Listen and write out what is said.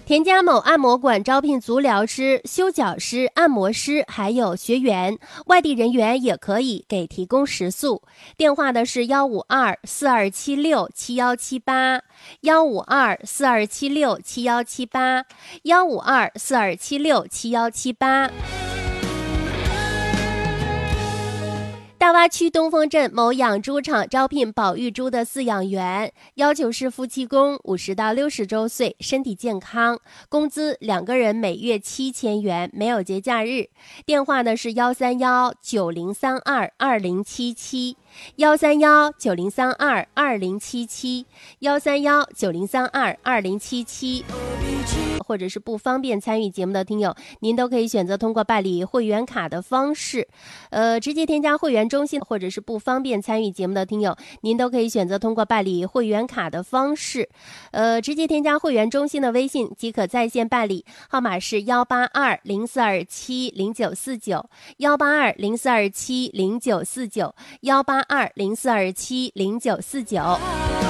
田家某按摩馆招聘足疗师、修脚师、按摩师，还有学员，外地人员也可以给提供食宿。电话的是152-4276-7178，152-4276-7178，152-4276-7178。大洼区东风镇某养猪场招聘保育猪的饲养员，要求是夫妻宫，50到60周岁，身体健康，工资2个人每月7000元，没有节假日。电话的是131-9032-2077，131-9032-2077，131-9032-2077。或者是不方便参与节目的听友，您都可以选择通过办理会员卡的方式，直接添加会员中心，或者是不方便参与节目的听友，您都可以选择通过办理会员卡的方式，直接添加会员中心的微信即可在线办理，号码是182-0427-0949，182-0427-0949，182-0427-0949。